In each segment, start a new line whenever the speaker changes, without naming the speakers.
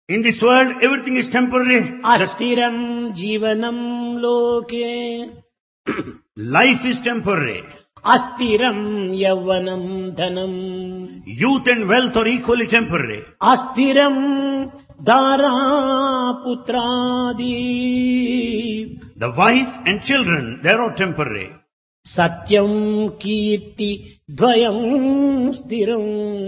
In this world, everything is temporary.
అస్థిరం జీవనం లోకే
Life is temporary.
అస్థిరం యవ్వనం ధనం
Youth and wealth are equally temporary.
అస్థిరం దారా పుత్రాది
The wife and children, they are all temporary.
సత్యం కీర్తి ద్వయం స్థిరం.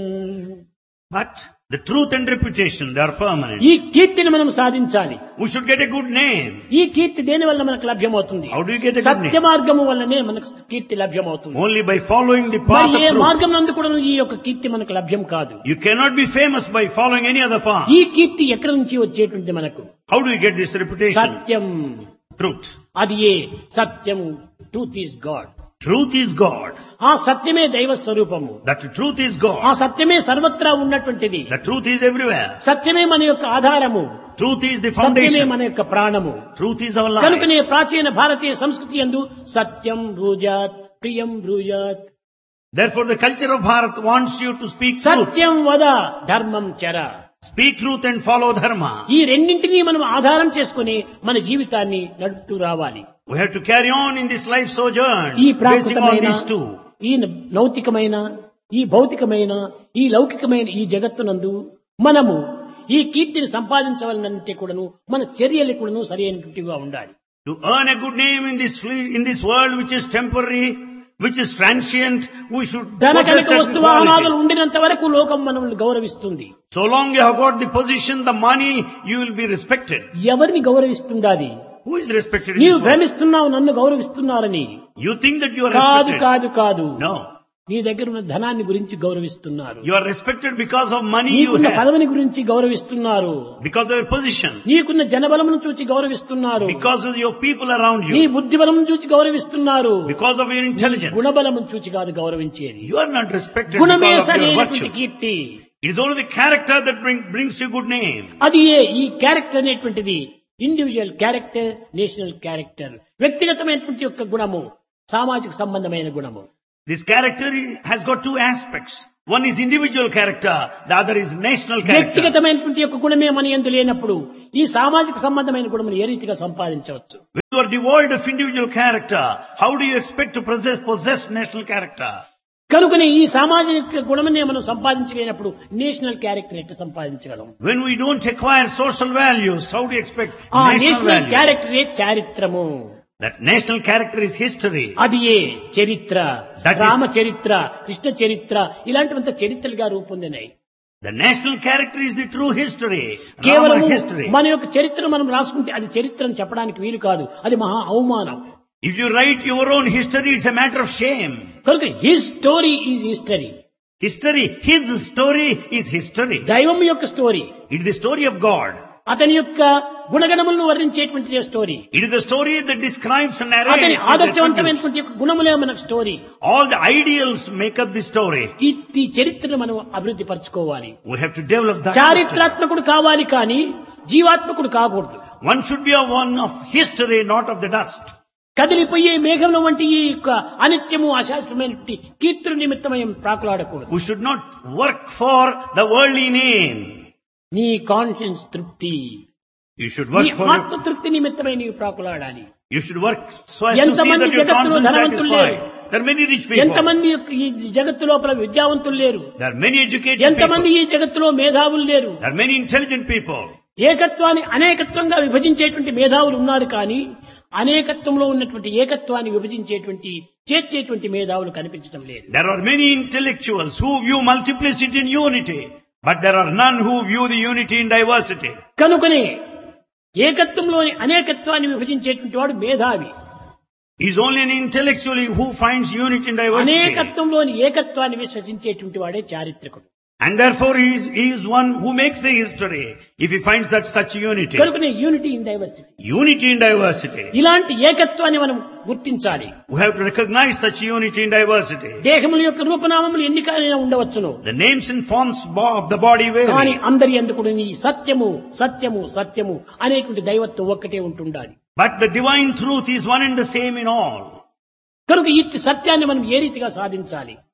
But the truth and reputation, they are permanent.
ఈ కీర్తిని మనం సాధించాలి.
We should get a good name.
ఈ కీర్తి దేని వల్ల మనకు లభ్యమవుతుంది?
How do you get a good
Satya
name?
మార్గము వల్లనే మనకు కీర్తి లభ్యమవుతుంది.
Only by following the
మరి
path
ఏ
of truth.
మార్గం నందు కూడా ఈ యొక్క కీర్తి మనకు లభ్యం కాదు.
You cannot be famous by following any other path.
ఈ కీర్తి ఎక్కడి నుంచి వచ్చేటువంటి మనకు?
How do you get this reputation?
Satyam.
Truth.
అది ఏ సత్యం. Truth is God.
Truth is God.
ఆ సత్యమే దైవ స్వరూపము.
That truth is
ఆ
God.
సత్యమే సర్వత్రా ఉన్నటువంటిది.
The truth is everywhere.
సత్యమే మన యొక్క ఆధారము.
Truth is the
సత్యమే
foundation.
మన యొక్క ప్రాణము.
Truth is our life.
కనుకనే ప్రాచీన భారతీయ సంస్కృతి యందు సత్యం బ్రూజాత్ ప్రియం బ్రూజాత్.
Therefore the culture of Bharat wants you to speak truth.
సత్యం వద ధర్మం చర.
Speak truth and follow dharma.
ఈ రెండింటినీ మనం ఆధారం చేసుకుని మన జీవితాన్ని నడుపుతూ రావాలి.
We have to carry on in this life sojourn,
ఈ
basing on
ప్రాకృతమైన
these two.
ఈ నౌతికమైన ఈ భౌతికమైన ఈ లౌకికమైన ఈ జగత్తునందు మనము ఈ కీర్తిని సంపాదించవాలంటే కూడాను మన చర్యలు కూడాను సరి అయినట్టుగా ఉండాలి.
To earn a good name in this world which is temporary, which is transient, we should
ధన
possess
కనుక
certain
వస్తువాహనాదులు
qualities.
ఉండినంత వరకు లోకం మనల్ని గౌరవిస్తుంది.
So long you have got the position, the money, you will be respected.
ఎవరిని గౌరవిస్తుండాది?
Who is respected in
నీవు
this world?
భ్రమిస్తున్నావు నన్ను గౌరవిస్తున్నారని.
You think that you are
కాదు
respected.
కాదు కాదు.
No.
నీ దగ్గర ఉన్న ధనాన్ని గురించి గౌరవిస్తున్నారు.
You are respected because of money you
నీకున్న
have,
పదవిని గురించి గౌరవిస్తున్నారు.
because of your position,
నీకున్న జనబలమును చూచి గౌరవిస్తున్నారు.
because of your people around
నీ
you,
బుద్ధి బలమును చూచి గౌరవిస్తున్నారు.
because of your intelligence.
గుణబలమును చూచి కాదు గౌరవించేది.
You are not respected
గుణమే
because of your
సరైనటువంటి
virtue.
Keerthi.
It is only the character that brings you good name.
అది ఈ క్యారెక్టర్ అనేటువంటిది ఇండివిజువల్ క్యారెక్టర్, నేషనల్ క్యారెక్టర్. వ్యక్తిగతమైనటువంటి యొక్క గుణము, సామాజిక సంబంధమైన గుణము.
This character has got two aspects. One is individual character, the other is national character.
వ్యక్తిగతమైనటువంటి యొక్క గుణమే మన యందు లేనప్పుడు ఈ సామాజిక సంబంధమైన గుణమును ఏ రీతిగా సంపాదించవచ్చు?
When you are devoid of individual character, how do you expect to possess national character?
కనుకనే ఈ సామాజిక గుణమనే మనం సంపాదించలేనప్పుడు నేషనల్ క్యారెక్టర్ ఎట్లా సంపాదించగలం?
When we don't acquire social values, how do you expect
ఆ
national
national
values?
క్యారెక్టరే చారిత్రము.
That national character is history.
అది ఏ చరిత్ర,
That is-
Rama చరిత్ర, కృష్ణ చరిత్ర, ఇలాంటివంత చరిత్రలుగా రూపొందినాయి.
The national character is the true history.
కేవలం
Rama history.
మన యొక్క చరిత్రను మనం రాసుకుంటే అది చరిత్ర అని చెప్పడానికి వీలు కాదు. అది మహా అవమానం.
If you write your own history, it's a matter of shame.
కనుక his story is history.
History, his story is history.
దైవం యొక్క story,
It is the story of God.
అతని యొక్క గుణగణములను వర్ణించేటువంటిది story.
It is the story that describes and
అతని
narrates. and attributes.
ఆదర్శవంతమైనటువంటి యొక్క గుణములే మనకు story.
All the ideals make up the story.
ఈ చరిత్రను మనం అభివృద్ధి పరచుకోవాలి.
We have to develop that.
చారిత్రాత్మకుడు కావాలి కానీ జీవాత్మకుడు కాకూడదు.
One should be a one of history, not of the dust.
కదిలిపోయే మేఘంలో వంటి ఈ యొక్క అనిత్యము అశాస్త్రమైనటువంటి కీర్తుల నిమిత్తమయం ప్రాకులాడకూడదు.
We should not work for the worldly name.
నీ కాన్షియన్స్ తృప్తి,
You should
నీ
work for
ఆత్మ తృప్తి నిమిత్తమై నీవు ప్రాకులాడాలి.
you should work so as to see
ఎంతమంది
that your
జగత్తులో
conscience
ధనవంతులు
satisfied.
లేరు.
There are many rich people.
ఎంతమంది ఈ జగత్తు లోపల విద్యావంతులు లేరు.
There are many educated
ఎంతమంది
people.
ఈ జగత్తులో మేధావులు లేరు.
There are many intelligent people.
ఏకత్వాన్ని అనేకత్వంగా విభజించేటువంటి మేధావులు ఉన్నారు కానీ అనేకత్వంలో ఉన్నటువంటి ఏకత్వాన్ని విభజించేటువంటి చేర్చేటువంటి మేధావులు కనిపించడం లేదు.
There are many intellectuals who view multiplicity in unity, but there are none who view the unity in diversity.
కనుకనే ఏకత్వంలోని అనేకత్వాన్ని విభజించేటువంటి వాడు మేధావి.
He is only an intellectual who finds unity in diversity.
అనేకత్వంలోని ఏకత్వాన్ని విశ్వసించేటువంటి వాడే చారిత్రకుడు.
And therefore he is one who makes the history if he finds that such unity.
కనుకనే unity in diversity.
Unity in diversity.
ఇలాంటి ఏకత్వాన్ని మనం గుర్తించాలి.
We have to recognize such unity in diversity.
దేహముల యొక్క రూపనామములు ఎన్నికైనా ఉండవచ్చును,
The names and forms of the body
కానీ
vary.
అందరి ఎందుకు ఈ సత్యము సత్యము సత్యము అనేటువంటి దైవత్వం ఒక్కటే ఉంటుండాలి.
But the divine truth is one and the same in all.
కనుక ఈ సత్యాన్ని మనం ఏ రీతిగా సాధించాలి?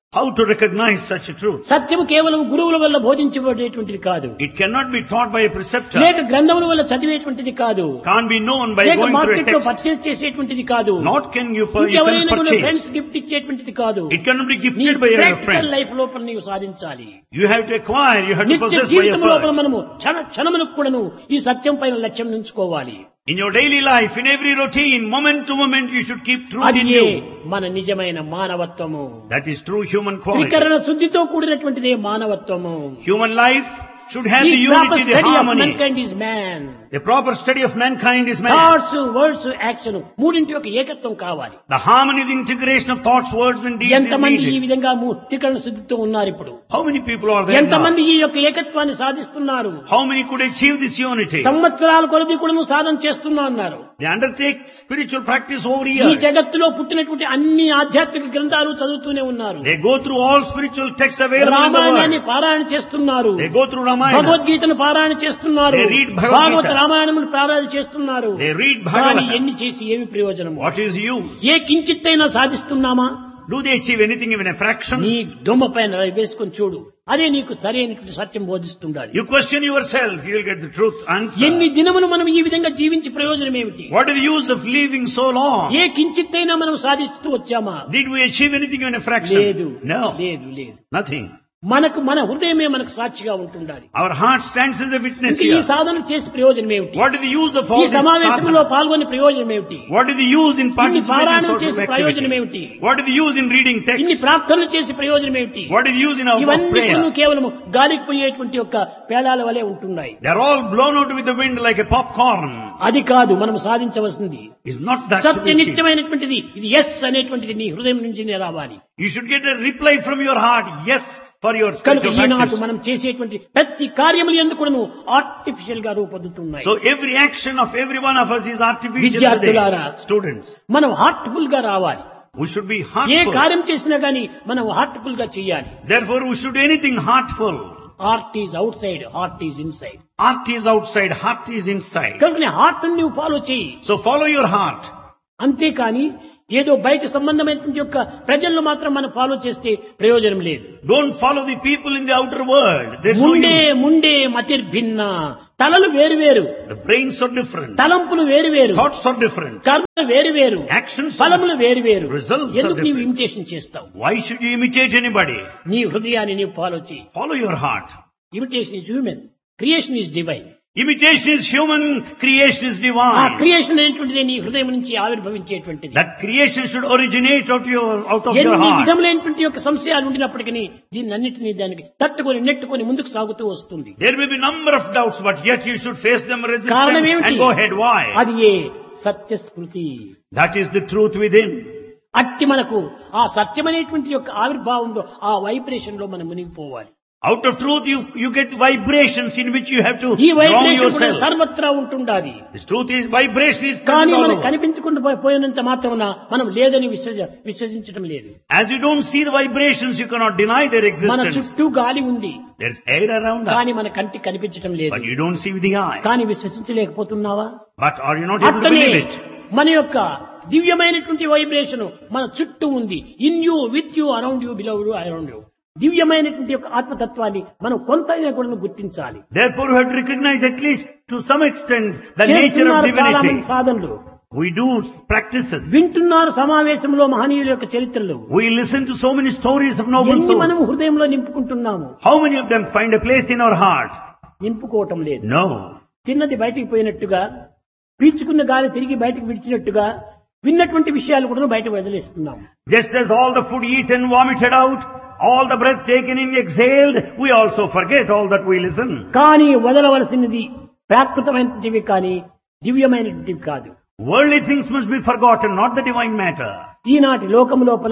How to recognize such a truth?
సత్యము కేవలం గురువుల వల్ల బోధించబడేటువంటిది కాదు,
It cannot be taught by a preceptor.
లేక గ్రంథముల వల్ల చదివేటువంటిది కాదు,
Can't be known by
లేక
going through a
మార్కెట్ లో
text.
పర్చేస్ చేసేటువంటిది కాదు,
Not can you
ఇంకెవరైనా కూడా
purchase.
ఫ్రెండ్స్ గిఫ్ట్ ఇచ్చేటువంటిది కాదు.
It cannot be
నీ
gifted by your
practical
friend.
Life లోపల నీవు సాధించాలి.
You have to acquire, you have to
నిత్య
possess by
జీవితం లోపల
effort.
మనము క్షణములకు కూడాను ఈ సత్యం పైన లక్ష్యం ఉంచుకోవాలి.
In your daily life, in every routine, moment to moment, you should keep truth
అది
in you.
మన నిజమైన మానవత్వము.
That is true human quality.
త్రికరణ శుద్ధితో కూడినటువంటిదే మానవత్వము.
Human life should have
The
the
proper
unity, the
study of
harmony.
mankind is man.
The proper study of mankind is man.
Thoughts, words, action మూడింటి యొక్క ఏకత్వం కావాలి.
The harmony, the integration of thoughts, words and deeds is
ఎంతమంది ఈ
needed.
విధంగా త్రికరణ శుద్ధితో ఉన్నారు ఇప్పుడు?
How many people are there now?
ఎంతమంది ఈ యొక్క ఏకత్వాన్ని సాధిస్తున్నారు?
How many could achieve this unity?
సంవత్సరాల కొలది కూడా సాధన చేస్తున్నా అన్నారు.
They undertake spiritual practice over
ఈ
years.
జగత్తులో పుట్టినటువంటి అన్ని ఆధ్యాత్మిక గ్రంథాలు చదువుతూనే ఉన్నారు.
They go through all spiritual texts available in the
రామాయణాన్ని
world.
పారాయణ చేస్తున్నారు,
They go through Ramayana.
భగవద్గీతను పారాయణ చేస్తున్నారు,
They read Bhagavad Gita.
భాగవత రామాయణములు పారాయణ చేస్తున్నారు.
They read
కానీ
Bhagavad.
ఎన్ని చేసి ఏమి ప్రయోజనము?
What is use?
A కించిత్తైనా సాధిస్తున్నామా?
Do they achieve anything even a fraction?
నీ దొమ్మ పైన వేసుకొని చూడు, అదే నీకు సరైన సత్యం బోధిస్తుండాలి.
You question yourself, you will get the truth answer.
ఎన్ని దినములు మనం ఈ విధంగా జీవించి ప్రయోజనం ఏమిటి?
What is the use of living so long?
ఏ కించిత్తైనా మనం సాధిస్తూ వచ్చామా?
Did we achieve anything even a fraction?
లేదు,
No,
లేదు, లేదు.
nothing.
మనకు మన హృదయమే మనకు సాక్షిగా ఉంటుండాలి.
Our heart stands as a witness
ఇంకా ఈ
here.
సాధన చేసి ప్రయోజనం ఏమిటి?
What is the use of
ఈ
all this
సమావేశంలో
sadhana?
పాల్గొని ప్రయోజనం ఏమిటి?
What is the use in
ఇన్ని
participating in
పారాయణం
social
చేసి ప్రయోజనం
activity?
ఏమిటి?
What is the use in reading
ఇన్ని
text?
ప్రార్థనలు చేసి ప్రయోజనం ఏమిటి?
What is the use in our
ఇవన్నీ
prayer?
కేవలం గాలికి పోయేటువంటి యొక్క పేలాల వలె ఉంటున్నాయి.
They are all blown out with the wind like a popcorn.
అది కాదు మనం సాధించవలసింది.
It's not that to
Satya
be achieved.
నిత్యమైనటువంటిది ఇది ఎస్ అనేటువంటిది నీ హృదయం నుంచి రావాలి.
You should get a reply from your heart, yes, for your
కనుక
spiritual
ఈనాడు
practice.
మనం చేసేటువంటి ప్రతి కార్యములు ఎందుకు ఆర్టిఫిషియల్ గా రూపొందుతున్నాయి.
So every action of every one of us is artificial
విద్యార్థులారా,
today. Students,
మనం హార్ట్ఫుల్ గా రావాలి.
we should be
A
heartful.
కార్యం చేసినా గానీ మనం హార్ట్ఫుల్ గా చేయాలి.
Therefore, we should do anything heartful.
Heart is out side, heart is in side.
Heart is outside, heart is inside.
కనుక నీ హార్ట్ నువ్వు ఫాలో చేయి.
So follow your heart.
అంతేకాని ఏదో బయట సంబంధమైనటువంటి యొక్క ప్రజలను మాత్రం మనం ఫాలో చేస్తే ప్రయోజనం లేదు.
Don't follow the people in the outer world. There's no
Munde
use.
Munde మతిర్భిన్న, తలలు వేరు వేరు,
The brains are different.
తలంపులు వేరు వేరు,
Thoughts are different.
కర్మ వేరు వేరు,
Actions are
ఫలములు వేరు వేరు.
Results are
ఎందుకు నీవు
different.
ఇమిటేషన్ చేస్తావు?
Why should you imitate anybody?
నీ హృదయాన్ని నీవు ఫాలో చేయి.
Follow your heart.
Imitation is human, creation is divine.
Imitation is human, creation is
ఆ
divine.
క్రియేషన్ అనేటువంటిది నీ హృదయం నుంచి ఆవిర్భవించేటువంటిది.
That creation should originate out of your
ఎన్ని
heart.
విధములైనటువంటి యొక్క సంశయాలు ఉండినప్పటికీ దీన్ని అన్నిటినీ దానికి తట్టుకొని నెట్టుకొని ముందుకు సాగుతూ వస్తుంది.
There may be number of doubts, but yet you should face them, resist
కారణం
them,
ఏమిటి?
and go ahead. Why?
అది ఏ సత్య స్మృతి.
That is the truth within.
అట్టి మనకు ఆ సత్యమనేటువంటి యొక్క ఆవిర్భావంలో ఆ వైబ్రేషన్ లో మనం మునిగిపోవాలి.
Out of truth, you get vibrations in which you have to
ఈ
drown
వైబ్రేషన్ కూడా
yourself.
సర్వత్రా ఉంటుండాలి.
This truth is, vibration is
కానీ
present all
మనకు
over.
కనిపించకుండా పోయినంత మాత్రమున మనం లేదని విశ్వసించడం లేదు.
As you don't see the vibrations, you cannot deny their
మన
existence.
చుట్టూ గాలి ఉంది,
There's air around
కానీ
us,
మన కంటికి కనిపించడం లేదు.
but you don't see with the eye.
కానీ విశ్వసించలేకపోతున్నావా?
But are you not able to
అట్లనే
believe it?
మన యొక్క దివ్యమైనటువంటి వైబ్రేషన్ మన చుట్టూ ఉంది. In you, with you, around you, beloved around you. దివ్యమైనటువంటి యొక్క ఆత్మతత్వాన్ని మనం కొంతైనా కూడా గుర్తించాలి.
Therefore, we have to recognize at least to some extent the nature of
చేస్తున్నారు చాలా మంది
divinity.
సాధనలు,
We do practices.
వింటున్నారు సమావేశంలో మహనీయుల యొక్క చరిత్రలు.
We listen to so many stories of noble
ఎన్ని మనం
souls.
హృదయంలో నింపుకుంటున్నాము?
How many of them find a place in our heart?
నింపుకోవటం లేదు.
No.
తిన్నది బయటికి పోయినట్టుగా, పీల్చుకున్న గాలి తిరిగి బయటకు విడిచినట్టుగా విన్నటువంటి విషయాలు కూడా బయటకు వదిలేస్తున్నాము.
Just as all the food eaten, vomited out, all the breath taken in, exhaled, we also forget all that we listen.
కానీ వదలవలసినది ప్రాకృతమైనటువంటివి కానీ దివ్యమైనటువంటివి కాదు.
Worldly things must be forgotten, not the divine matter.
ఈనాటి లోకం లోపల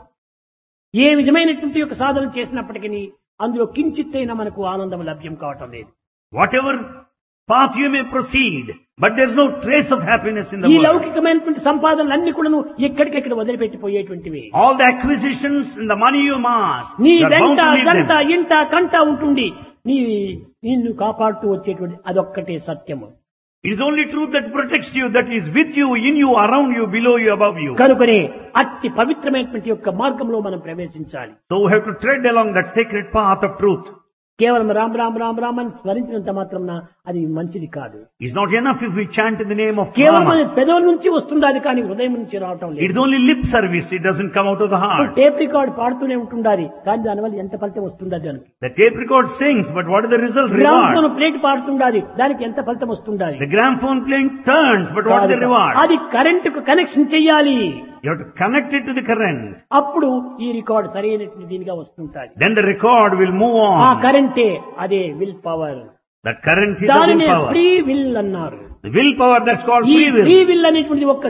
ఏ విధమైనటువంటి యొక్క సాధన చేసినప్పటికీ అందులో కించిత్తైనా మనకు ఆనందం లభ్యం కావటం లేదు.
Whatever path you may proceed, but there's no trace of happiness in the
ఈ
world.
లౌకికమైనటువంటి సంపాదనలన్నీ కూడాను ఎక్కడికెక్కడ వదిలిపెట్టిపోయేటువంటివి.
All the acquisitions and the money you amass,
నీ
you are bound
వెంట
to leave
జంట
them.
ఇంట కంట ఉంటుండి నిన్ను కాపాడుతూ వచ్చేటువంటి అదొక్కటే సత్యము.
It is only truth that protects you, that is with you, in you, around you, below you, above you.
కనుకనే అట్టి పవిత్రమైనటువంటి యొక్క మార్గంలో మనం ప్రవేశించాలి.
So we have to tread along that sacred path of truth.
కేవలం రామ్ రామ్ రామ్ రామ్ అని స్మరించినంత మాత్రం అది మంచిది కాదు.
It's not enough if we chant in the name of
కేవలం
Rama.
పెదవుల నుంచి వస్తుండాలి కానీ హృదయం నుంచి రావటం
It
లేదు.
is only lip service, it doesn't come out of the heart.
Tape record పాడుతూనే ఉంటుండాలి కానీ దానివల్ల ఎంత ఫలితం వస్తుందా దానికి.
The tape record sings, but what is the result?
Gramophone
Reward.
Plate పాడుతుండాలి దానికి ఎంత ఫలితం వస్తుండాలి.
The gramophone playing turns, but what is the reward?
అది కరెంట్ కు కనెక్షన్ చెయ్యాలి.
You have to connect it to the current.
అప్పుడు ఈ record సరైనటువంటి దీనిగా వస్తుంటాయి.
Then the record will move
ఆ
on.
కరెంటే అదే will power.
That current is the
దానినే
willpower.
ఫ్రీ విల్ అన్నారు.
The willpower, that's called
ఈ
free will.
ఫ్రీ విల్ అనేటువంటిది ఒక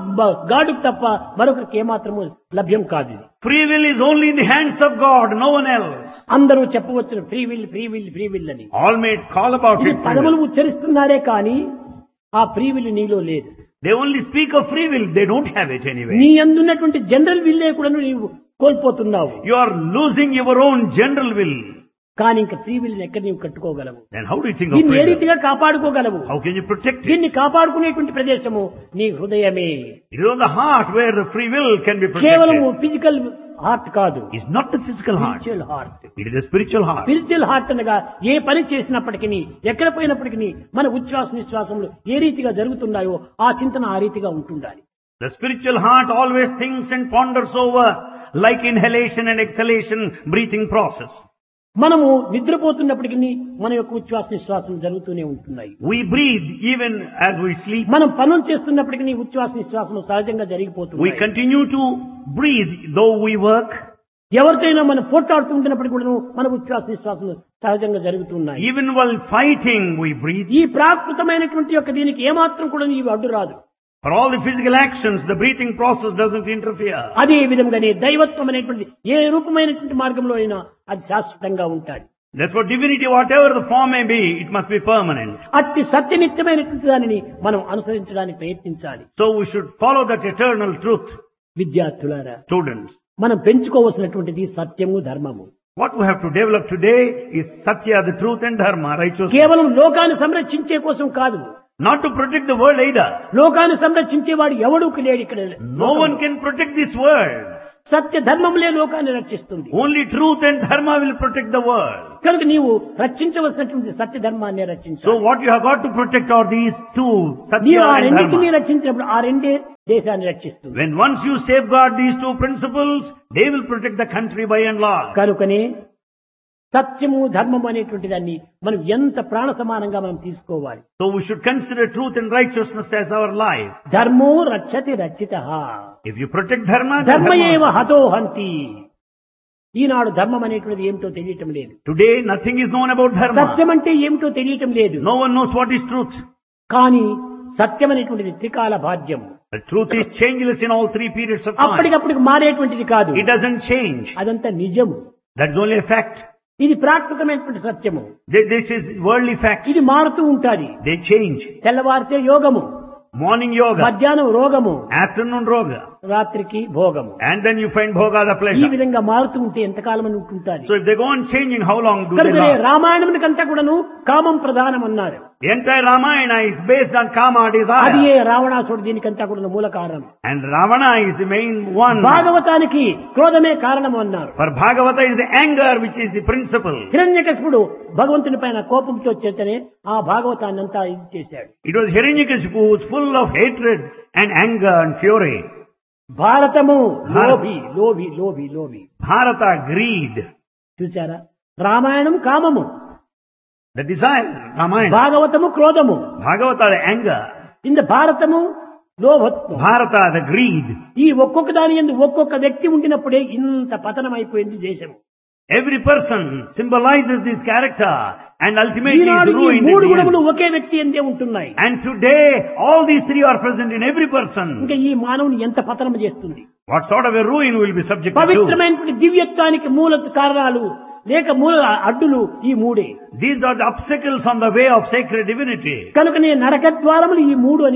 గాడుకు తప్ప మరొకరికి ఏమాత్రము లభ్యం కాదు. ఇది
Free will is only in the hands of God, no one else.
అందరూ చెప్పవచ్చు free will free will free will అని.
All may call about
ఇది
it. free
పదములు
will.
ఉచ్చరిస్తున్నారే కానీ ఆ ఫ్రీ విల్ నీలో లేదు.
They only speak of free will, they don't have it anyway.
నీ అందున్నటువంటి జనరల్ విల్లే కూడా నీవు కోల్పోతున్నావు.
You are losing your own general will.
కానీ ఇంకా ఫ్రీ విల్ ఎక్కడ నీవు కట్టుకోగలవు?
Then how do you think of
దీన్ని ఏ
free will?
రీతిగా కాపాడుకోగలవు?
How can you protect it?
దీన్ని కాపాడుకునేటువంటి ప్రదేశము నీ హృదయమే.
It is on the heart where the free will can be
కేవలం
protected.
ఫిజికల్ హార్ట్ కాదు,
It's not the physical heart.
Spiritual heart.
It is the spiritual heart.
Spiritual heart అనగా ఏ పని చేసినప్పటికీ ఎక్కడ పోయినప్పటికీ మన ఉచ్ఛ్వాస నిశ్వాసములు ఏ రీతిగా జరుగుతున్నాయో ఆ చింతన ఆ రీతిగా ఉంటుండాలి.
The spiritual heart always thinks and ponders over like inhalation and exhalation breathing process.
మనము నిద్రపోతున్నప్పటికీ మన యొక్క ఉచ్ఛ్వాస నిశ్వాసం జరుగుతూనే ఉంటున్నాయి.
We breathe even as we sleep.
మనం పనులు చేస్తున్నప్పటికీ ఉచ్ఛ్వాస నిశ్వాసం సహజంగా
We
జరిగిపోతుంది.
continue to breathe though we work.
ఎవరితోనైనా మనం పోట్లాడుతుంటున్నప్పటికీ కూడా మన ఉచ్ఛ్వాస నిశ్వాసం సహజంగా జరుగుతున్నాయి.
Even while fighting we breathe.
ఈ ప్రాకృతమైనటువంటి యొక్క దీనికి ఏమాత్రం కూడా నీవు అడ్డు రాదు.
For all the physical actions, the breathing process doesn't interfere.
అదే విధంగానే దైవత్వం అనేటువంటి ఏ రూపమైనటువంటి మార్గంలో అయినా అది శాశ్వతంగా ఉంటాయి.
Therefore divinity, whatever the form may be, it must be permanent.
అట్టి సత్యనిత్యమైనటువంటి దానిని మనం అనుసరించడానికి ప్రయత్నించాలి.
So we should follow that eternal truth.
విద్యార్థులారా,
Students,
మనం పెంచుకోవలసినటువంటిది సత్యము ధర్మము.
what we have to develop today is Satya, the truth, and Dharma, righteousness.
కేవలం లోకాన్ని సంరక్షించే కోసం కాదు.
Not to protect the world either.
లోకాన్ని సంరక్షించేవాడు ఎవడూ లేడు ఇక్కడ.
No one can protect this world.
సత్య ధర్మములే లోకాన్ని రక్షిస్తుంది.
Only truth and Dharma will protect the world.
కనుక నీవు రక్షించవలసినటువంటి సత్య ధర్మాన్ని
So
రక్షించాలి.
what you have got to protect are these two,
నీవు
Satya
ఆ
and
రెండింటినీ
Dharma.
రక్షించినప్పుడు ఆ రెండే దేశాన్ని రక్షిస్తుంది.
When once you safeguard these two principles, they will protect the country by and large.
కనుకనే సత్యము ధర్మము అనేటువంటి దాన్ని మనం ఎంత ప్రాణ సమానంగా మనం తీసుకోవాలి.
So we should consider truth and righteousness as our life.
ధర్మో రక్షతి రక్షితః,
If you protect Dharma, then
ధర్మ ఏవ
Dharma.
హతో హంతి. ఈనాడు ధర్మం అనేటువంటిది ఏమిటో తెలియటం లేదు.
Today nothing is known about Dharma.
సత్యం అంటే ఏమిటో తెలియటం లేదు.
No one knows what is truth.
కానీ సత్యం అనేటువంటిది త్రికాల భాగ్యం.
The truth is changeless in all three periods of time.
అప్పటికప్పటికి మారేటువంటిది కాదు.
It doesn't change.
అదంతా నిజము.
That's only a fact.
ఇది ప్రాకృతమైనటువంటి సత్యము.
This is worldly facts.
ఇది మారుతూ ఉంటాది.
They change.
తెల్లవారితే యోగము,
Morning yoga,
మధ్యాహ్నం రోగము,
afternoon roga,
రాత్రికి భోగము.
and then you find bhoga, the
ఈ
pleasure.
విధంగా మారుతూ ఉంటే ఎంతకాలం అని ఉంటుంటాది.
So if they go on changing, how long do they
కనుకనే
last?
రామాయణమునికంతా కూడాను కామం ప్రధానం అన్నారు.
The entire Ramayana is based on kama,
అది
desire.
ఏ రావణాసుడు దీనికంతా కూడా మూల కారణం.
And Ravana is the main one.
భాగవతానికి క్రోధమే కారణం అన్నారు.
For Bhagavata is the anger which is the principle.
హిరణ్యకశిపుడు భగవంతుని పైన కోపంతో చేతనే ఆ భాగవతాన్ని అంతా ఇది చేశాడు.
It was Hiranyakashipu who was full of hatred and anger and fury.
Bharatamu లోభి లోభి లోభి లోభి.
Bharata, greed.
చూసారా? రామాయణం కామము,
The desire, Ramayana.
భాగవతము క్రోధము,
Bhagavata, the anger.
ఇంత భారతము లోభత్వం.
Bharata, the greed.
ఈ ఒక్కొక్క దాని యందు ఒక్కొక్క వ్యక్తి ఉండినప్పుడే ఇంత పతనం అయిపోయింది దేశం.
Every person symbolizes this character and ultimately is
ఈనాడు ఈ
ruined
మూడు
in the
గుణములు
end.
ఒకే వ్యక్తి ఎందే ఉంటున్నాయి.
And today, all these three are present in every person.
ఇంకా ఈ మానవుని ఎంత పతనం చేస్తుంది.
What sort of a ruin will be subject to?
పవిత్రమైనటువంటి దివ్యత్వానికి మూల కారణాలు లేక మూల అడ్డులు ఈ మూడే.
These are the obstacles on the way of sacred divinity.
కనుకనే నరక ద్వారములు ఈ మూడు అని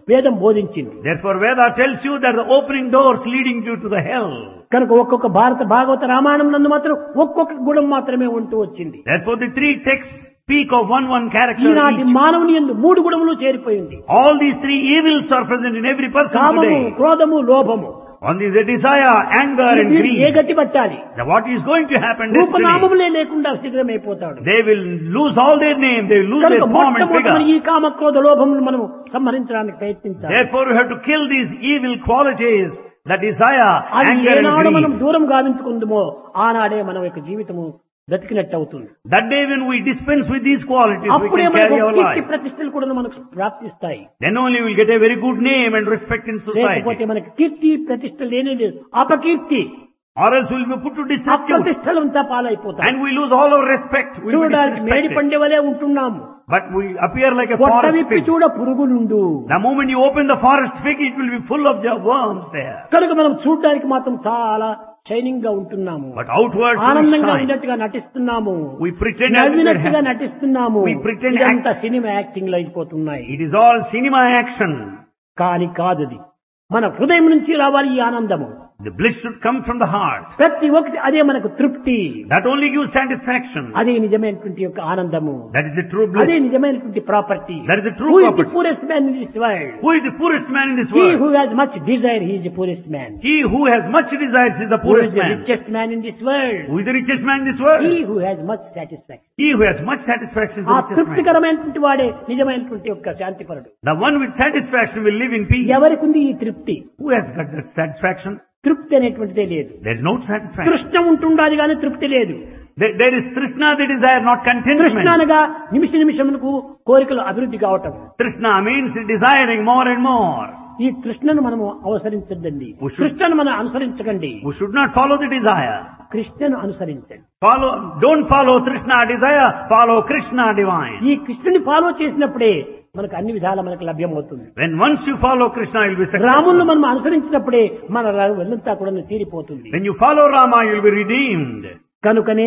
వేదం బోధించింది.
Therefore Veda tells you that the opening doors leading you to the hell.
కనుక ఒక్కొక్క భారత భాగవత రామాయణం నందు మాత్రం ఒక్కొక్క గుణం మాత్రమే ఉంటూ వచ్చింది.
Therefore the three texts speak of one character
ఈనాటి
each.
మానవుని యందు 3 గుణములు చేరిపోయింది.
All these three evils are present in every person
కామము,
today.
క్రోధము, లోభము.
One is the desire, anger and
వీరు ఏ
greed.
గతి పట్టాలి?
Now what is going to happen destiny?
రూపనామములే లేకుండా శిథిలమైపోతాడు.
They will lose all their name, they will lose
కనుక
their form and
మొట్టమొదటి
figure.
ఈ కామ క్రోధ లోభములు మనం సంహరించడానికి ప్రయత్నించాలి.
Therefore we have to kill these evil qualities, the desire,
అది
anger
ఏనాడు
and
మనం
greed.
దూరం గావించుకుందుమో ఆనాడే మన యొక్క జీవితము బ్రతికినట్టు అవుతుంది.
That day when we dispense with these qualities, we
అప్పుడే
can carry
మనకు
our
కీర్తి
life.
ప్రతిష్టలు కూడా మనకు ప్రాప్తిస్తాయి.
Then only we will get a very good name and respect in
లేకపోతే
society.
మనకి కీర్తి ప్రతిష్ట లేనే లేదు. అపకీర్తి,
Or else we will be put to disrepute.
అప్రతిష్టలంతా పాలైపోతాయి.
And we lose all our respect. We will be
చూడడానికి మేడి
disrespected.
పండే వలె ఉంటున్నాము.
But we appear like a
పొట్ట
forest
విప్పి
fig.
చూడ పురుగులుండు.
The moment you open the forest fig, it will be full of worms there.
కనుక మనం చూడడానికి మాత్రం చాలా షైనింగ్ గా ఉంటున్నాము.
But outwards we
ఆనందంగా
shine.
ఉన్నట్టుగా నటిస్తున్నాము.
We pretend as if we're
నవ్వినట్టుగా
happy.
నటిస్తున్నాము.
We pretend
ఇదంతా సినిమా యాక్టింగ్ లో అయిపోతున్నాయి.
It is all cinema action.
కాని కాదది. మన హృదయం నుంచి రావాలి ఈ ఆనందము.
The bliss should come from the heart.
ప్రతి ఒక్కటి అదే మనకు తృప్తి.
That only gives satisfaction.
అదే నిజమైనటువంటి యొక్క ఆనందము.
That is the true
అదే
bliss.
నిజమైనటువంటి property.
That is the true
Who is the
property.
poorest man in this world?
Who is the poorest man in this
He
world?
who has much desire, he is the poorest man.
He who has much desires is the
Who is
poorest
the
man.
richest man in this world?
Who is the richest man in this world?
He who has much satisfaction.
He who has much satisfaction is
ఆ
the richest man.
తృప్తికరమైనటువంటి వాడే నిజమైనటువంటి యొక్క శాంతిపరుడు.
The one with satisfaction will live in peace.
ఎవరికి ఉంది ఈ తృప్తి?
Who has got that satisfaction?
తృప్తి అనేటువంటిదే లేదు.
There is no satisfaction.
తృష్ణ ఉంటుండాలి కానీ తృప్తి లేదు.
There is trishna, the desire, not
తృష్ణ
contentment.
అనగా నిమిష నిమిషమునకు కోరికలు అభివృద్ధి కావటం.
Trishna means desiring more and more.
ఈ తృష్ణను మనము అవసరించద్దండి. కృష్ణను మనం అనుసరించకండి.
We should not follow the desire.
కృష్ణను అనుసరించండి.
Don't follow Trishna desire, follow Krishna divine.
ఈ కృష్ణుని ఫాలో చేసినప్పుడే మనకు అన్ని విధాల మనకు లభ్యమవుతుంది.
When once you follow Krishna, you will be
రాములను
successful.
మనం అనుసరించినప్పుడే మన వెళ్ళంతా కూడా తీరిపోతుంది.
When you follow Rama, you will be redeemed.
కనుకనే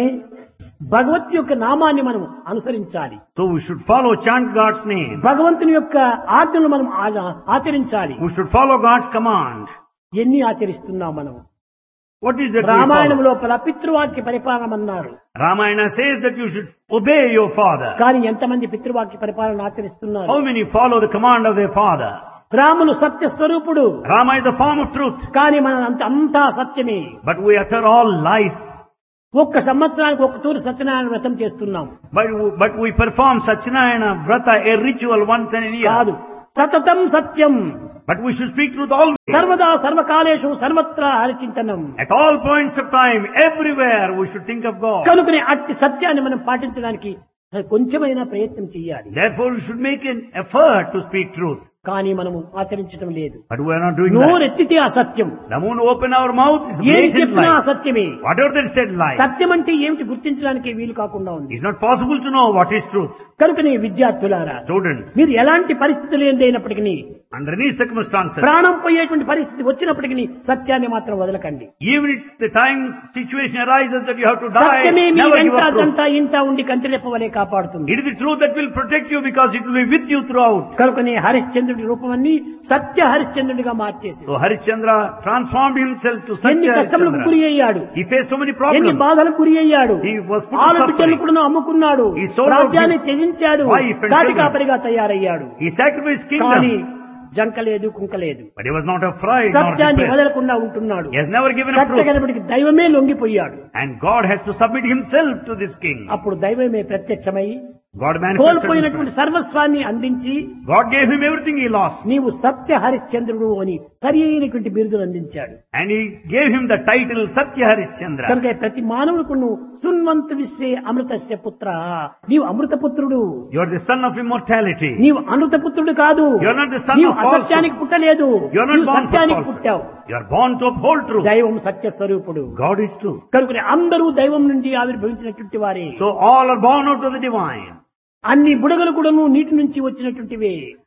భగవత్ యొక్క నామాన్ని మనం అనుసరించాలి.
So we should follow, chant God's name.
భగవంతుని యొక్క ఆజ్ఞలు మనం ఆచరించాలి.
We should follow God's command.
ఎన్ని ఆచరిస్తున్నాం మనం?
What is that we
Ramayanam
follow?
లోపల పితృవాక్య పరిపాలన అన్నారు.
Ramayana says that you should obey your father.
కానీ ఎంతమంది పితృవాక్య పరిపాలన ఆచరిస్తున్నారు?
How many follow the command of their father?
Ramulu సత్య స్వరూపుడు.
Rama is the form of truth.
కానీ మన అంతా సత్యమే.
But we utter all lies.
ఒక్క సంవత్సరానికి ఒక తూరు సత్యనారాయణ వ్రతం చేస్తున్నాం.
But we perform Satyanarayana Vrata, a ritual once in a year.
కాదు, సతతం సత్యం.
But we should speak truth always.
సర్వదా సర్వకాలేషు సర్వత్రా హరిచింతనం.
At all points of time, everywhere, we should think of God.
కనుకనే అట్టి సత్యాన్ని మనం పాటించడానికి కొంచెమైనా ప్రయత్నం చేయాలి.
Therefore, we should make an effort to speak truth.
కానీ మనము ఆచరించడం లేదు.
But we are not doing that.
నోరెత్తితే అసత్యం.
The moment we open our mouth, it's
ఏం
blatant
చెప్పినా
lies.
అసత్యమే.
Whatever they said lies.
సత్యం అంటే ఏమిటి గుర్తించడానికి వీలు కాకుండా ఉంది.
It's not possible to know what is truth.
కనుకనే విద్యార్థులారా,
Students,
మీరు ఎలాంటి పరిస్థితులు ఏందైనప్పటికీ,
under any circumstances,
ప్రాణం పోయేటువంటి పరిస్థితి వచ్చినప్పటికీ సత్యాన్ని మాత్రం వదలకండి.
even if the time situation arises that you have to die,
సత్యమే మీ
never give
వెంట
up truth.
జంట ఇంట ఉండి కంటిరెప్పవలే కాపాడుతుంది.
It is the truth that will protect you because it will be with you throughout.
కనుకనే హరిశ్చంద్రుడి రూపమన్నీ సత్య హరిశ్చంద్రుడిగా మార్చేసి
So Harishchandra transformed himself to such
ఎన్ని
a
కష్టములకు గురి
Harishchandra.
అయ్యాడు,
He faced so many
ఎన్ని
problems.
బాధలకు గురి అయ్యాడు.
He was put to
ఆలు బిడ్డలు
suffering.
కూడా అమ్ముకున్నాడు,
He sold out
రాజ్యాన్ని
his
త్యజించాడు,
wife and
Kati
children.
కాపరిగా తయారయ్యాడు.
He sacrificed
కానీ
kingdom,
జంకలేదు కుంకలేదు.
but he was not afraid nor
సత్యాన్ని
depressed.
వదలకుండా ఉంటున్నాడు.
He has never given up truth.
కట్టగడబడికి దైవమే లొంగిపోయాడు.
And God has to submit himself to this king.
అప్పుడు దైవమే ప్రత్యక్షమై
God manifested
కోల్పోయినటువంటి
himself.
సర్వస్వాన్ని అందించి
God gave him everything he lost.
నీవు సత్య హరిశ్చంద్రుడు అని సరి అయినటువంటి బిరుదును అందించాడు.
And he gave him the title Satya Harishchandra.
కనుక ప్రతి మానవులకు నువ్వు సున్వంతు విశ్వే అమృతస్య పుత్ర, నీవు అమృతపుత్రుడు.
You are the son of immortality.
నీవు అమృతపుత్రుడు కాదు.
You are not the son
నీవు
of falsehood.
అసత్యానికి పుట్టలేదు.
You are not
నీవు
born for
సత్యానికి
falsehood.
పుట్టావు.
You are born to uphold truth.
దైవం సత్య స్వరూపుడు.
God is true.
కనుక అందరూ దైవం నుండి ఆవిర్భవించినటువంటి వారే.
So all are born out of the divine.
అన్ని బుడగలు కూడాను నీటి నుంచి వచ్చినటువంటివే.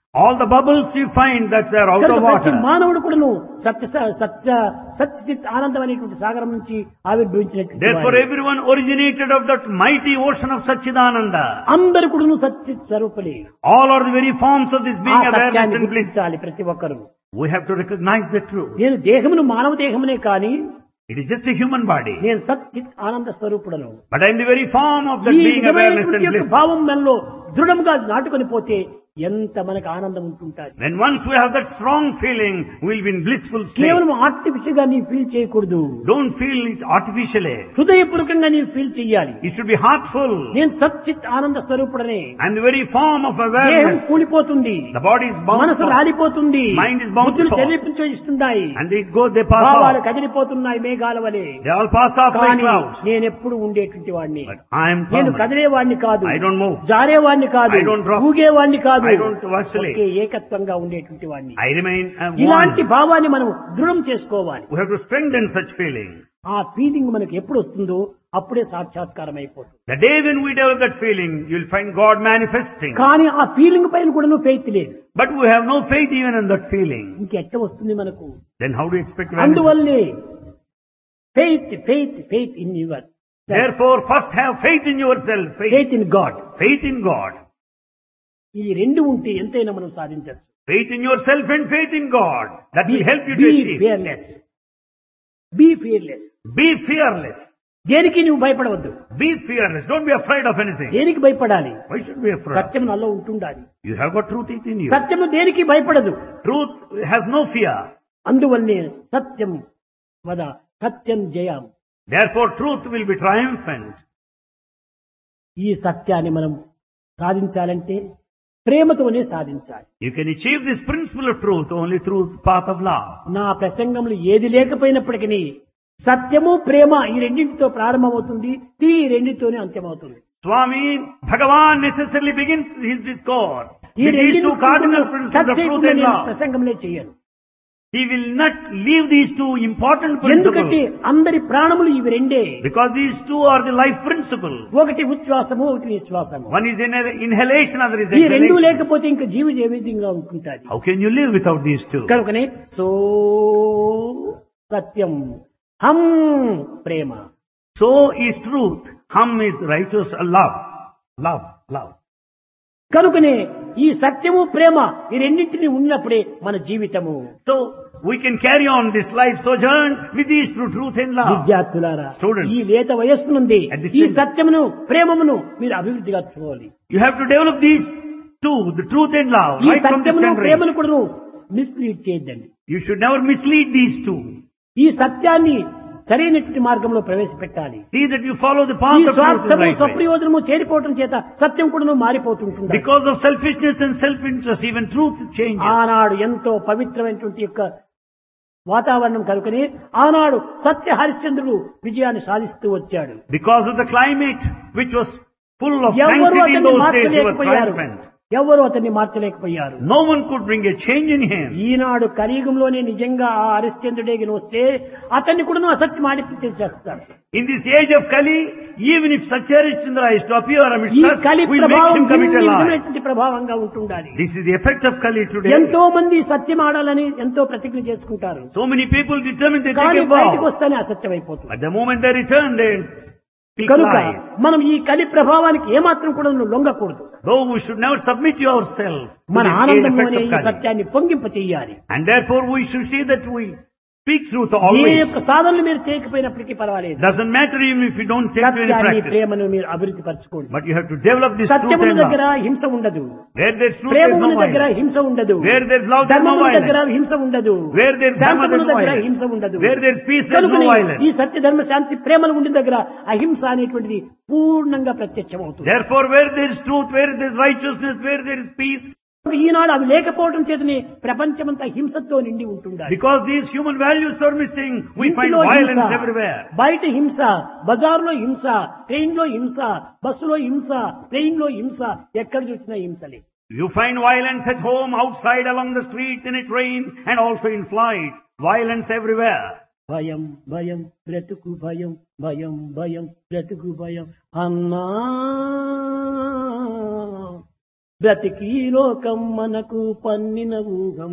All the bubbles you find, that's their outer
కనుక ప్రతి
water.
మానవుడు కూడాను సత్యచిత్ ఆనందం అనేటువంటి సాగరం నుంచి ఆవిర్భవించినటువంటి
Therefore
వాడు.
everyone originated of that mighty ocean of Satchidananda.
అందరు కూడాను సత్యచిత్ స్వరూపులే.
All are the very forms of this
ఆ
being awareness
సత్యాన్ని
and bliss.
గుర్తించాలి ప్రతి ఒక్కరు.
We have to recognize the truth.
నేను దేహమును మానవ దేహమునే కాని
It is just a human body.
నేను సత్చిత్ ఆనంద స్వరూపుడను.
But I am the very form of that
ఈ
being awareness and
విధమైనటువంటి యొక్క
bliss.
భావం మనలో దృఢంగా నాటుకొని పోతే ఎంత మనకు ఆనందం ఉంటుంటాది.
When once we have that strong feeling, we will be in blissful state.
కేవలం ఆర్టిఫిషియల్ గా నీ ఫీల్ చేయకూడదు.
Don't feel it artificially.
హృదయపూర్వకంగా నీ ఫీల్ చెయ్యాలి.
It should be heartful.
నేను సచ్చిత్ ఆనంద స్వరూపుడనే.
And the very form of
దేహం
awareness.
కూలిపోతుంది,
The body is bound
మనసు
for.
రాలిపోతుంది,
Mind is bound
బుద్ధులు
for.
చెల్లించున్నాయి,
And they pass
భావాలు
off.
కదిలిపోతున్నాయి మేఘాల వలె.
They all pass off like
కానీ
clouds.
నేను ఎప్పుడు ఉండేటువంటి వాడిని.
But I am
నేను
permanent.
కదిలేవాడిని కాదు,
I don't move.
జారేవాడిని కాదు,
I don't drop.
ఊగేవాడిని కాదు,
I don't vacillate.
ఒకే ఏకత్వంగా ఉండేటువంటి వాడిని.
I remain
ఇలాంటి
one.
భావాన్ని మనం దృఢం చేసుకోవాలి.
We have to strengthen such feeling.
ఆ ఫీలింగ్ మనకు ఎప్పుడు వస్తుందో అప్పుడే సాక్షాత్కారం అయిపోతుంది.
The day when we develop that feeling, you will find God manifesting.
కానీ ఆ ఫీలింగ్ పైన కూడా ఫెయిత్ లేదు.
But we have no faith even in that feeling.
ఇంకెట్ట వస్తుంది మనకు?
Then how do you expect to manifest?
అందువల్లే faith in your
Therefore, first have faith in yourself.
Faith in God.
Faith in God.
ఈ రెండు ఉంటే ఎంతైనా మనం సాధించవచ్చు.
Faith in yourself and faith in God. That will help you to
be
achieve.
Fearless. Be fearless.
Be fearless.
దేనికి నువ్వు భయపడవద్దు.
Be fearless. Don't be afraid of anything.
దేనికి భయపడాలి?
Why should we be afraid?
సత్యం నాలో ఉంటుండాలి.
You have got truth in you.
సత్యము దేనికి భయపడదు.
Truth has no fear.
అందువల్లనే సత్యం వద సత్యం జయం.
Therefore, truth will be triumphant.
ఈ సత్యాన్ని మనం సాధించాలంటే ప్రేమతోనే సాధించాలి.
You can achieve this principle of truth only through the path of love.
నా ప్రసంగంలో ఏది లేకపోయినప్పటికీ సత్యము ప్రేమ ఈ రెండింటితో ప్రారంభమవుతుంది, ఈ రెండింటితోనే అంత్యమవుతుంది.
Swami Bhagavan necessarily begins his discourse
ఈ
with these two cardinal
రెండింటి
principles of truth and love.
ప్రసంగంలో చేయను.
He will not leave these two important
ఎందుకంటే
principles
అందరి ప్రాణములు ఇవి రెండే.
because these two are the life principles.
ఒకటి ఉచ్ఛ్వాసము, ఒకటి నిశ్వాసము.
One is inhalation, other is
ఈ రెండు
exhalation.
లేకపోతే ఇంకా జీవి ఏ విధంగా ఉంటుంటాది.
How can you live without these two?
కనుకనే సో సత్యం, హం ప్రేమ.
So is truth, hum is righteous, love. Love, love.
కనుకనే ఈ సత్యము ప్రేమ ఈ రెండింటిని ఉన్నప్పుడే మన జీవితము.
So we can carry on this life sojourn with these through truth and love.
విద్యార్థులారా,
Students.
ఈ లేత వయస్సు నుండి
At this
ఈ
time.
సత్యమును ప్రేమమును మీరు అభివృద్ధిగా చూడాలి.
You have to develop these two, the truth and love,
ఈ
right from this
సత్యమును
tender
ప్రేమను
age.
కూడా మిస్లీడ్ చేయొద్దండి.
You should never mislead these two.
ఈ సత్యాన్ని సరైనటువంటి మార్గంలో ప్రవేశపెట్టాలి.
See that you follow the
ఈ
path of truth in the
స్వార్థము
right way.
స్వప్రయోజనము చేరిపోవటం చేత సత్యం కూడా మారిపోతుంటుంది.
Because of selfishness and self-interest, even truth changes.
ఆనాడు ఎంతో పవిత్రమైనటువంటి యొక్క వాతావరణం కనుకనే ఆనాడు సత్య హరిశ్చంద్రుడు విజయాన్ని సాధిస్తూ వచ్చాడు.
Because of the climate, which was full of
ఎవరు
sanctity in
అతన్ని
those days, he was
మార్చలేకపోయారు.
triumphant.
ఎవరు అతన్ని మార్చలేకపోయారు.
No one could bring a change in him.
ఈనాడు కలియుగంలోనే నిజంగా ఆ హరిశ్చంద్రుడే వస్తే అతన్ని కూడా అసత్యం ఆడిపించేసేస్తాడు.
In this age of Kali, even if Satyarishchandra is to appear amidst
ఈ
us,
కలి
we make
ప్రభావం
him commit a lie.
విభిన్నమైనటువంటి ప్రభావంగా ఉంటుండాలి.
This is the effect of Kali today.
ఎంతో మంది సత్యం ఆడాలని ఎంతో ప్రతిజ్ఞ చేసుకుంటారు.
So many people determine they
కానీ
take a
బయటకు
vow.
వస్తేనే అసత్యం అయిపోతుంది.
But the moment they return, they speak
కనుక
lies.
మనం ఈ కలి ప్రభావానికి ఏమాత్రం కూడా లొంగకూడదు.
Though we should never submit ourselves to
మన
the
ఆనందంలోనే
effects of
ఈ
Kali.
సత్యాన్ని పొంగింప చెయ్యాలి.
And therefore we should see that we speak truth
A
always.
యొక్క సాధనలు మీరు చేయకపోయినప్పటికీ పర్వాలేదు.
Doesn't matter even if you don't take to any
సత్యాన్ని
practice.
ప్రేమను మీరు అభివృద్ధి పరచుకోండి.
But you have to develop this truth
సత్యముల
and
దగ్గర
love.
హింస ఉండదు.
Where there's truth, there's
ప్రేమముల
no
దగ్గర
violence.
హింస ఉండదు.
Where there's love, there's no
ధర్మముల దగ్గర
violence.
హింస ఉండదు.
Where there's dharma,
Santamula
there's no
దగ్గర
violence.
హింస ఉండదు.
Where there's peace, there's
కనుకనే
no violence.
ఈ సత్య ధర్మ శాంతి ప్రేమలు ఉండిన దగ్గర అహింస అనేటువంటిది పూర్ణంగా ప్రత్యక్షం అవుతుంది.
Therefore, where there is truth, where there is righteousness, where there is peace,
ఈనాడు అవి లేకపోవడం చేతనే ప్రపంచమంతా హింసతో నిండి ఉంటుండాలి.
because these human values are missing, we find
ఇంటిలో
violence
హింస,
everywhere.
బయట హింస, బజార్లో హింస, ట్రైన్ లో హింస, బస్సులో హింస, ప్లేన్ లో హింస, ఎక్కడ చూసినా హింసలే.
You find violence at home, outside, along the streets, in a train, and also in flights. Violence everywhere.
భయం భయం బ్రతుకు భయం, భయం భయం బ్రతుకు భయం అన్నా బ్రతికి లోకం మనకు పన్నిన ఊహం.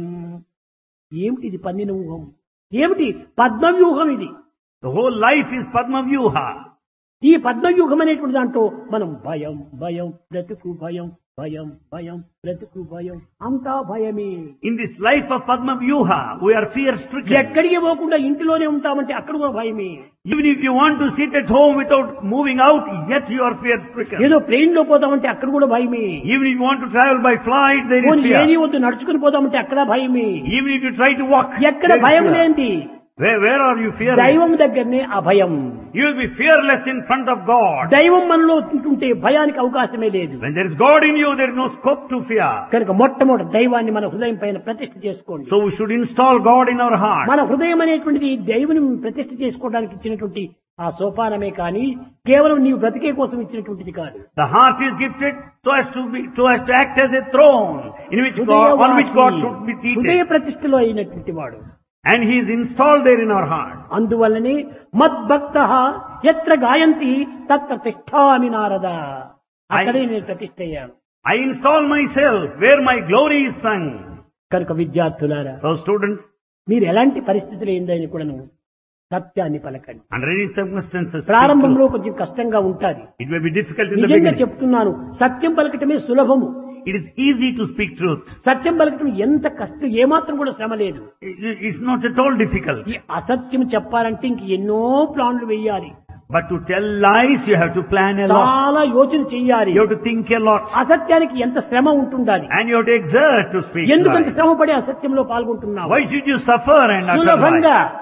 ఏమిటిది పన్నిన ఊహం? ఏమిటి? పద్మవ్యూహం ఇది.
The whole life is Padma Vyuha.
ఈ పద్మవ్యూహం అనేటువంటి దాంట్లో మనం భయం భయం బ్రతుకు భయం భయం భయం బ్రతుకు భయం అంతా భయమే.
In this life of Padma Vyuha, we are fear stricken.
ఎక్కడికి పోకుండా ఇంటిలోనే ఉంటామంటే అక్కడ కూడా భయమే.
Even if you want to sit at home without moving out, yet you are fear stricken.
ఏదో ప్లేన్ లో పోతామంటే అక్కడ కూడా భయమే.
Even if you want to travel by flight, there is
ఏది
fear.
వద్దు నడుచుకుని పోతామంటే అక్కడ భయమే.
Even if you try to walk,
ఎక్కడ
there is
భయం
fear.
లేంది?
Where are you fearless?
దైవం దగ్గరనే అభయం.
You will be fearless in front of God.
దైవం మనలో ఉంటుంటే భయానికి అవకాశమే లేదు.
When there is God in you, there is no scope to fear.
కనుక మొట్టమొదటి దైవాన్ని మన హృదయం పైన ప్రతిష్ఠ చేసుకోండి.
So we should install God in our heart.
మన హృదయం అనేటువంటిది దైవుని ప్రతిష్ఠ చేసుకోవడానికి ఇచ్చినటువంటి ఆ సోపానమే కానీ కేవలం నీవు బ్రతికే కోసం ఇచ్చినటువంటిది కాదు.
The heart is gifted so as to act as a throne in which God, on which God should be
హృదయ
seated.
ప్రతిష్ఠలో అయినటువంటి వాడు.
And He is installed there in our heart.
అందువల్లనే మద్భక్తః యత్ర గాయంతి తత్ర తిష్ఠామి నారద. అక్కడే నేను ప్రతిష్ఠ అయ్యాను.
I install myself where my glory is sung.
కనుక విద్యార్థులారా,
So students,
మీరు ఎలాంటి పరిస్థితులు ఏందని కూడాను సత్యాన్ని పలకండి.
under any circumstances, speak
ప్రారంభంలో
truth.
కొంచెం కష్టంగా ఉంటాది.
It may be difficult in the
నిజంగా
beginning.
చెప్తున్నాను, సత్యం పలకటమే సులభము.
It is easy to speak truth.
సత్యం పలకటం ఎంత కష్టం, ఏమాత్రం కూడా శ్రమ లేదు.
It's not at all difficult.
ఈ అసత్యం చెప్పాలంటే ఇంక ఎన్నో ప్లాన్లు వేయాలి,
But to tell lies, you have to plan a lot.
చాలా యోచన చెయ్యాలి.
You have to think a lot.
అసత్యానికి ఎంత శ్రమ ఉంటుండాలి.
And you have to exert to speak
ఎందుకంత
lies.
శ్రమ పడి అసత్యంలో పాల్గొంటున్నావు?
Why should you suffer and utter
సులభంగా
lies?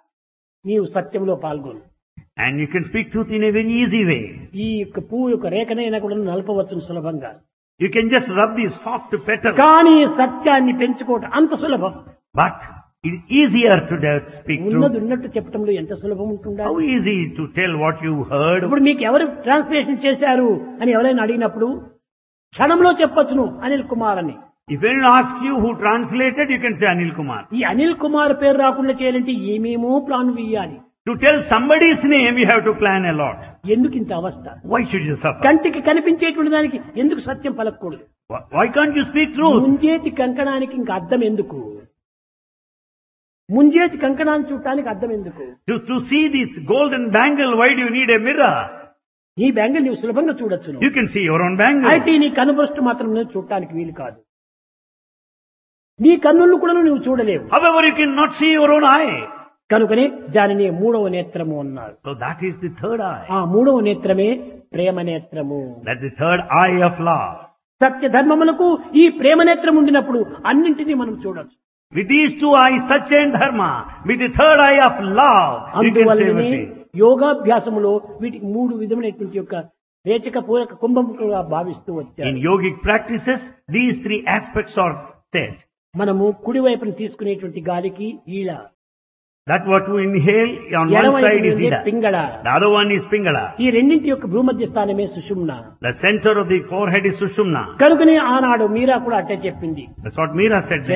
నీవు సత్యంలో పాల్గొను.
And you can speak truth in a very easy way.
ఈ యొక్క పువ్వు యొక్క రేఖనైనా కూడా నలపవచ్చును సులభంగా.
You can just rub the soft petal.
కానీ సత్యాన్ని పెంచుకోవటం అంత సులభం.
But it is easier to speak
ఉన్నది
truth.
ఉన్నట్టు చెప్పడంలో ఎంత సులభం ఉంటుందా?
How easy to tell what you heard.
ఇప్పుడు మీకు ఎవరు ట్రాన్స్లేషన్ చేశారు అని ఎవరైనా అడిగినప్పుడు క్షణంలో చెప్పొచ్చును అనిల్ కుమార్ అని.
If anyone asks you who translated, you can say Anil Kumar.
ఈ అనిల్ కుమార్ పేరు రాకుండా చేయాలంటే ఏమేమో ప్లాన్ వేయాలి.
To tell somebody's name, you have to plan a lot.
ఎందుకు ఇంత అవస్థ?
Why should you suffer?
కంటికి కనిపించేటువంటి దానికి ఎందుకు సత్యం పలకూడదు?
Why can't you speak truth?
ముంజేతి కంకణానికి ఇంకా అర్థం ఎందుకు? ముంజేతి కంకణాన్ని చూడటానికి అర్థం ఎందుకు?
To see this golden bangle, why do you need a mirror?
నీ బ్యాంగిల్ నీవు సులభంగా చూడొచ్చును.
You can see your own bangle.
అయితే నీ కనుబృష్టి మాత్రం నువ్వు చూడటానికి వీలు కాదు. నీ కన్నులు కూడా నువ్వు చూడలేవు.
However, you cannot see your own eye.
కనుకనే దానిని మూడవ నేత్రము అన్నారు.
So that is the third eye.
ఆ మూడవ నేత్రమే ప్రేమ నేత్రము.
That's the third eye of love.
సత్య ధర్మములకు ఈ ప్రేమ నేత్రం ఉండినప్పుడు అన్నింటినీ మనం చూడొచ్చు.
With these two eyes, Satya and Dharma, with the third eye of love, you can say
అందువల్లనే
everything.
యోగాభ్యాసములో వీటికి మూడు విధమైనటువంటి యొక్క రేచక పూరక కుంభముగా భావిస్తూ వచ్చారు.
In yogic practices, these three aspects are said.
మనము కుడి వైపున తీసుకునేటువంటి గాలికి ఈళ,
That what we inhale on one
ఎడమ
side is
వైపు
Ida.
Pingala.
The other one is Pingala.
ఈ రెండింటి యొక్క భూమధ్య స్థానమే సుషుమ్న.
The center of the forehead is Sushumna.
కనుకనే ఆనాడు మీరా కూడా అట్టే చెప్పింది.
That's what Meera said.